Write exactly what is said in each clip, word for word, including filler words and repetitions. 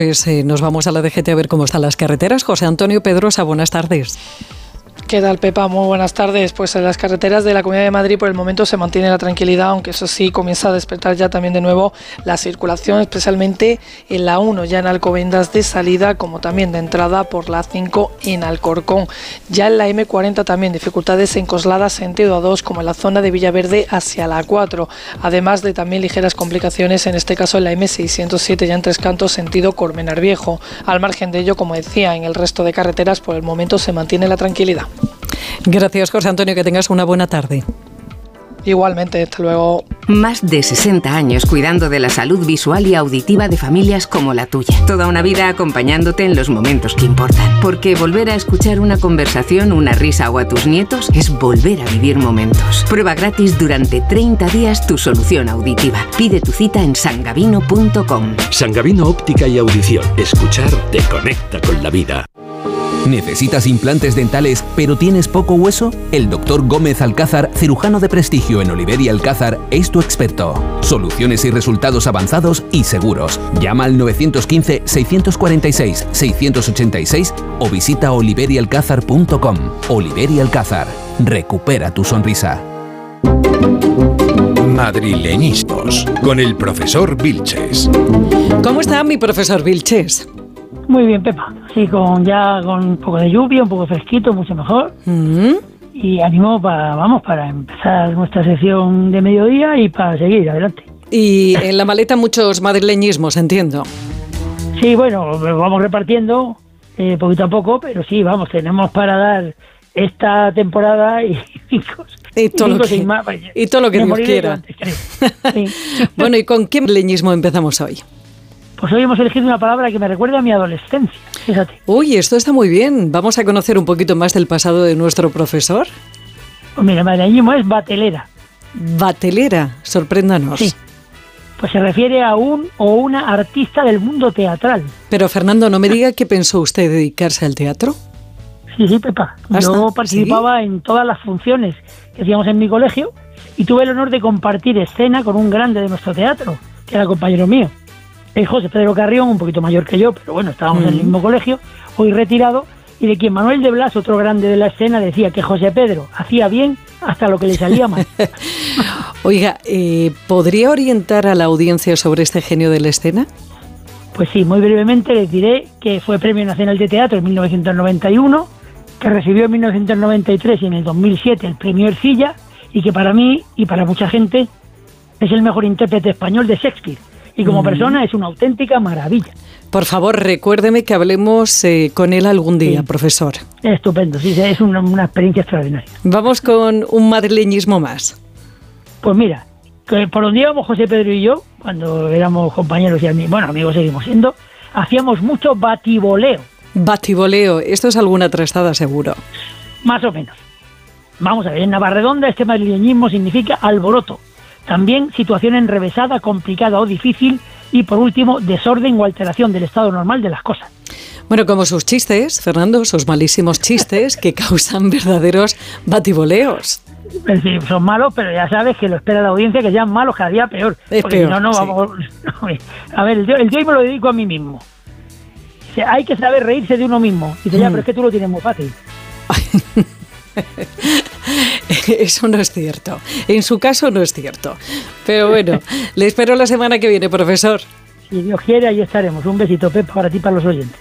Pues eh, nos vamos a la D G T a ver cómo están las carreteras. José Antonio Pedrosa, buenas tardes. ¿Qué tal, Pepa? Muy buenas tardes. Pues en las carreteras de la Comunidad de Madrid por el momento se mantiene la tranquilidad, aunque eso sí comienza a despertar ya también de nuevo la circulación, especialmente en la uno, ya en Alcobendas de salida, como también de entrada por la cinco en Alcorcón. Ya en la eme cuarenta también dificultades en Coslada sentido A dos, como en la zona de Villaverde hacia la cuatro, además de también ligeras complicaciones, en este caso en la eme seiscientos siete ya en Tres Cantos sentido Colmenar Viejo. Al margen de ello, como decía, en el resto de carreteras por el momento se mantiene la tranquilidad. Gracias, José Antonio, que tengas una buena tarde. Igualmente, hasta luego. Más de sesenta años cuidando de la salud visual y auditiva de familias como la tuya. Toda una vida acompañándote en los momentos que importan. Porque volver a escuchar una conversación, una risa o a tus nietos es volver a vivir momentos. Prueba gratis durante treinta días tu solución auditiva. Pide tu cita en sangavino punto com. Sangavino Óptica y Audición. Escuchar te conecta con la vida. ¿Necesitas implantes dentales pero tienes poco hueso? El doctor Gómez Alcázar, cirujano de prestigio en Oliver y Alcázar, es tu experto. Soluciones y resultados avanzados y seguros. Llama al nueve uno cinco, seis cuatro seis, seis ocho seis o visita oliver y alcázar punto com. Oliver y Alcázar. Recupera tu sonrisa. Madrileñismos con el profesor Vilches. ¿Cómo está mi profesor Vilches? Muy bien, Pepa. Sí, con ya con un poco de lluvia, un poco fresquito, mucho mejor. Mm. Y ánimo para, vamos, para empezar nuestra sesión de mediodía y para seguir adelante. Y en la maleta muchos madrileñismos, entiendo. Sí, bueno, vamos repartiendo eh, poquito a poco, pero sí, vamos, tenemos para dar esta temporada y, y, y, todo, y, lo que, más, y todo lo que Dios quiera. Antes, sí. Bueno, ¿y con qué madrileñismo empezamos hoy? Pues hoy hemos elegido una palabra que me recuerda a mi adolescencia, fíjate. Uy, esto está muy bien. Vamos a conocer un poquito más del pasado de nuestro profesor. Pues mira, el madrileñismo es batelera. Batelera, sorpréndanos. Sí, pues se refiere a un o una artista del mundo teatral. Pero Fernando, no me diga que pensó usted dedicarse al teatro. Sí, sí, Pepa. Yo participaba ¿Sí? en todas las funciones que hacíamos en mi colegio y tuve el honor de compartir escena con un grande de nuestro teatro, que era compañero mío. El José Pedro Carrión, un poquito mayor que yo, pero bueno, estábamos mm. en el mismo colegio, hoy retirado, y de quien Manuel de Blas, otro grande de la escena, decía que José Pedro hacía bien hasta lo que le salía mal. Oiga, eh, ¿podría orientar a la audiencia sobre este genio de la escena? Pues sí, muy brevemente les diré que fue Premio Nacional de Teatro en mil novecientos noventa y uno, que recibió en mil novecientos noventa y tres y en el dos mil siete el Premio Ercilla, y que para mí y para mucha gente es el mejor intérprete español de Shakespeare. Y como mm. persona es una auténtica maravilla. Por favor, recuérdeme que hablemos eh, con él algún día, sí. profesor. Estupendo, sí, es una, una experiencia extraordinaria. Vamos con un madrileñismo más. Pues mira, que por donde íbamos José Pedro y yo, cuando éramos compañeros y amigos, bueno, amigos seguimos siendo, hacíamos mucho batiboleo. Batiboleo, esto es alguna trastada seguro. Más o menos. Vamos a ver, en Navarredonda este madrileñismo significa alboroto. También situación enrevesada, complicada o difícil y, por último, desorden o alteración del estado normal de las cosas. Bueno, como sus chistes, Fernando, sus malísimos chistes que causan verdaderos batiboleos. Es decir, son malos, pero ya sabes que lo espera la audiencia, que sean malos cada día peor. Es porque peor, no, no, sí. vamos... A ver, el de hoy me lo dedico a mí mismo. O sea, hay que saber reírse de uno mismo. Y dice, ya, mm. pero es que tú lo tienes muy fácil. Eso no es cierto. En su caso no es cierto. Pero bueno, le espero la semana que viene, profesor. Si Dios quiere, ahí estaremos. Un besito, Pepa, para ti y para los oyentes.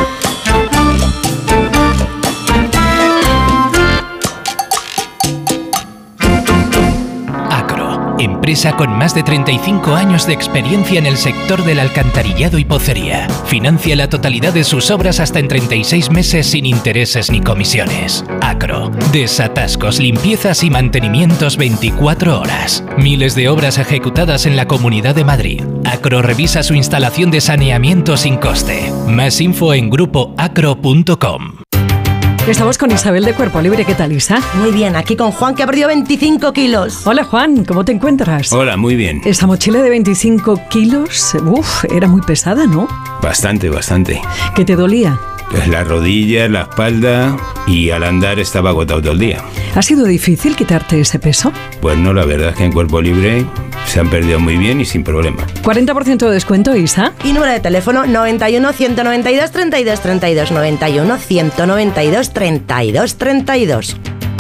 Empresa con más de treinta y cinco años de experiencia en el sector del alcantarillado y pocería. Financia la totalidad de sus obras hasta en treinta y seis meses sin intereses ni comisiones. Acro. Desatascos, limpiezas y mantenimientos veinticuatro horas. Miles de obras ejecutadas en la Comunidad de Madrid. Acro revisa su instalación de saneamiento sin coste. Más info en grupo acro punto com. Estamos con Isabel de Cuerpo Libre. ¿Qué tal, Isa? Muy bien, aquí con Juan, que ha perdido veinticinco kilos. Hola, Juan, ¿cómo te encuentras? Hola, muy bien. Esa mochila de veinticinco kilos, uff, era muy pesada, ¿no? Bastante, bastante. ¿Qué te dolía? Pues la rodilla, la espalda y al andar estaba agotado todo el día. ¿Ha sido difícil quitarte ese peso? Pues no, la verdad es que en Cuerpo Libre Se han perdido muy bien y sin problema. cuarenta por ciento de descuento, Isa. Y número de teléfono noventa y uno, ciento noventa y dos, treinta y dos, treinta y dos, noventa y uno, ciento noventa y dos, treinta y dos, treinta y dos.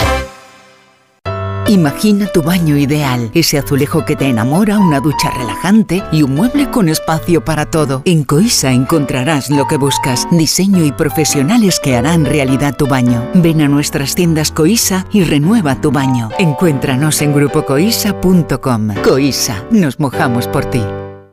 Imagina tu baño ideal, ese azulejo que te enamora, una ducha relajante y un mueble con espacio para todo. En Coisa encontrarás lo que buscas, diseño y profesionales que harán realidad tu baño. Ven a nuestras tiendas Coisa y renueva tu baño. Encuéntranos en grupo coisa punto com. Coisa, nos mojamos por ti.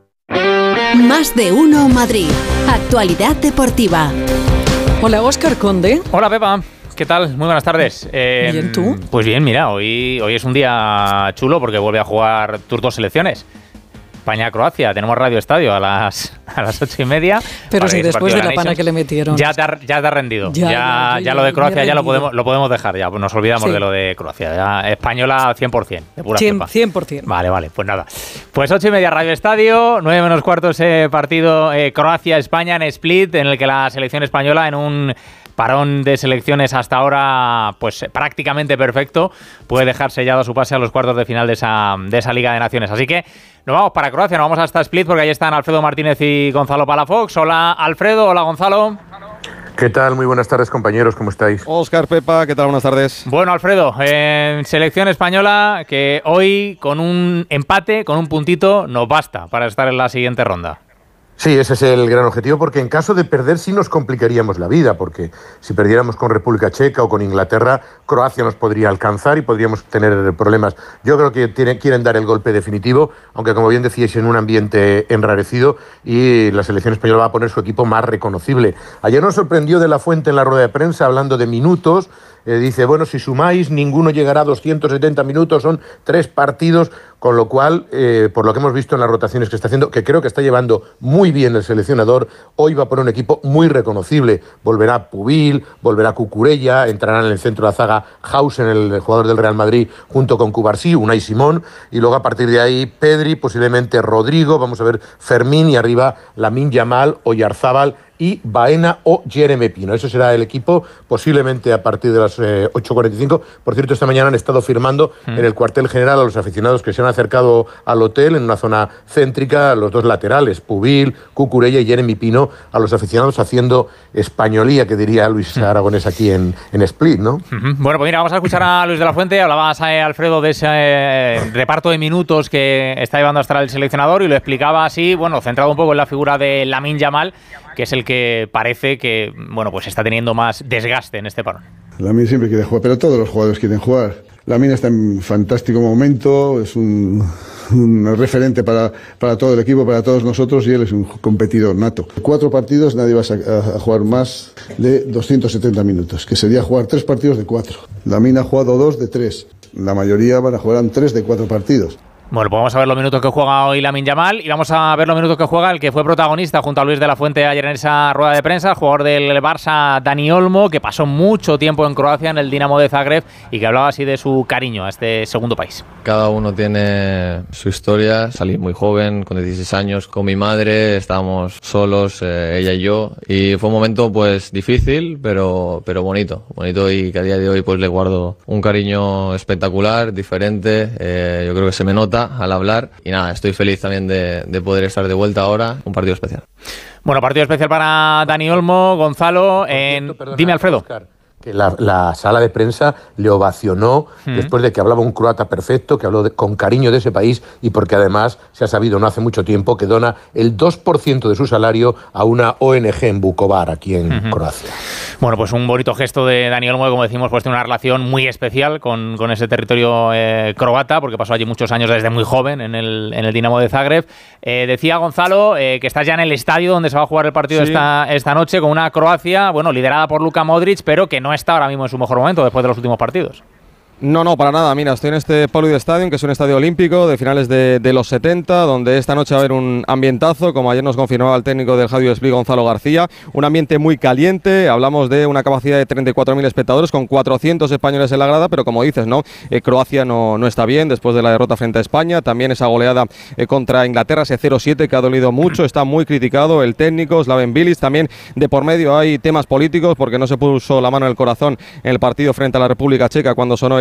Más de uno Madrid. Actualidad deportiva. Hola, Óscar Conde. Hola, Pepa. ¿Qué tal? Muy buenas tardes. Eh, ¿Bien tú? Pues bien, mira, hoy, hoy es un día chulo porque vuelve a jugar tus dos selecciones. España-Croacia. Tenemos Radio Estadio a las, a las ocho y media. Pero si después de la pana que le metieron. Ya te ha, ya te ha rendido. Ya, ya, ya, ya, ya lo de Croacia ya lo podemos, lo podemos dejar. Ya nos olvidamos sí. de lo de Croacia. Ya, española cien por ciento. De pura cien, cepa. cien por ciento. Vale, vale. Pues nada. Pues ocho y media Radio Estadio. Nueve menos cuarto ese partido eh, Croacia-España en Split, en el que la selección española en un parón de selecciones hasta ahora pues prácticamente perfecto, puede dejar sellado su pase a los cuartos de final de esa, de esa Liga de Naciones. Así que nos vamos para Croacia, nos vamos hasta Split porque ahí están Alfredo Martínez y Gonzalo Palafox. Hola Alfredo, hola Gonzalo. ¿Qué tal? Muy buenas tardes, compañeros, ¿cómo estáis? Óscar, Pepa, ¿qué tal? Buenas tardes. Bueno, Alfredo, eh, selección española que hoy con un empate, con un puntito, nos basta para estar en la siguiente ronda. Sí, ese es el gran objetivo, porque en caso de perder sí nos complicaríamos la vida, porque si perdiéramos con República Checa o con Inglaterra, Croacia nos podría alcanzar y podríamos tener problemas. Yo creo que tiene, quieren dar el golpe definitivo, aunque como bien decíais, en un ambiente enrarecido, y la selección española va a poner su equipo más reconocible. Ayer nos sorprendió De La Fuente en la rueda de prensa hablando de minutos. Eh, dice, bueno, si sumáis, ninguno llegará a doscientos setenta minutos, son tres partidos, con lo cual, eh, por lo que hemos visto en las rotaciones que está haciendo, que creo que está llevando muy bien el seleccionador, hoy va a poner un equipo muy reconocible. Volverá Pubil, volverá Cucurella, entrarán en el centro de la zaga Hausen, el jugador del Real Madrid, junto con Cubarsí, Unai Simón, y luego a partir de ahí Pedri, posiblemente Rodrigo, vamos a ver Fermín, y arriba Lamine Yamal, Oyarzábal y Baena o Jeremy Pino. Ese será el equipo, posiblemente a partir de las eh, ocho cuarenta y cinco. Por cierto, esta mañana han estado firmando mm. en el cuartel general a los aficionados que se han acercado al hotel, en una zona céntrica, los dos laterales, Pubil, Cucurella y Jeremy Pino, a los aficionados haciendo españolía, que diría Luis mm. Aragonés aquí en, en Split, ¿no? Mm-hmm. Bueno, pues mira, vamos a escuchar a Luis de la Fuente. Hablabas, eh, Alfredo, de ese eh, reparto de minutos que está llevando hasta el seleccionador y lo explicaba así, bueno, centrado un poco en la figura de Lamine Yamal, que es el que parece que, bueno, pues está teniendo más desgaste en este parón. Lamine siempre quiere jugar, pero todos los jugadores quieren jugar. Lamine está en fantástico momento, es un, un referente para, para todo el equipo, para todos nosotros, y él es un competidor nato. Cuatro partidos, nadie va a, a jugar más de doscientos setenta minutos, que sería jugar tres partidos de cuatro. Lamine ha jugado dos de tres, la mayoría van a jugar tres de cuatro partidos. Bueno, pues vamos a ver los minutos que juega hoy Lamine Yamal y vamos a ver los minutos que juega el que fue protagonista junto a Luis de la Fuente ayer en esa rueda de prensa, el jugador del Barça, Dani Olmo, que pasó mucho tiempo en Croacia, en el Dinamo de Zagreb, y que hablaba así de su cariño a este segundo país. Cada uno tiene su historia. Salí muy joven, con dieciséis años, con mi madre, estábamos solos, eh, ella y yo, y fue un momento pues difícil, pero, pero bonito, bonito, y que a día de hoy pues le guardo un cariño espectacular, diferente, eh, yo creo que se me nota al hablar, y nada, estoy feliz también de, de poder estar de vuelta ahora, un partido especial. Bueno, partido especial para Dani Olmo. Gonzalo, en... cierto, perdona, dime, Alfredo. Oscar, que la, la sala de prensa le ovacionó mm. después de que hablaba un croata perfecto, que habló de, con cariño de ese país, y porque además se ha sabido no hace mucho tiempo que dona el dos por ciento de su salario a una O N G en Vukovar, aquí en uh-huh. Croacia. Bueno, pues un bonito gesto de Dani Olmo, que como decimos, pues tiene una relación muy especial con, con ese territorio eh, croata, porque pasó allí muchos años desde muy joven en el, en el Dinamo de Zagreb. Eh, decía Gonzalo eh, que estás ya en el estadio donde se va a jugar el partido sí. esta, esta noche, con una Croacia, bueno, liderada por Luka Modric, pero que no está ahora mismo en su mejor momento después de los últimos partidos. No, no, para nada. Mira, estoy en este Pauludio Stadium, que es un estadio olímpico de finales de, de los setenta, donde esta noche va a haber un ambientazo, como ayer nos confirmaba el técnico del Radio Split, Gonzalo García. Un ambiente muy caliente. Hablamos de una capacidad de treinta y cuatro mil espectadores, con cuatrocientos españoles en la grada, pero como dices, ¿no? Eh, Croacia no, no está bien después de la derrota frente a España. También esa goleada eh, contra Inglaterra, ese cero siete que ha dolido mucho. Está muy criticado el técnico, Slaven Bilic. También de por medio hay temas políticos, porque no se puso la mano en el corazón en el partido frente a la República Checa cuando sonó el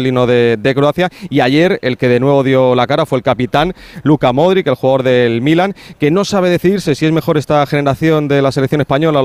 el himno de, de Croacia. Y ayer el que de nuevo dio la cara fue el capitán Luka Modric, el jugador del Milan, que no sabe decidirse si es mejor esta generación de la selección española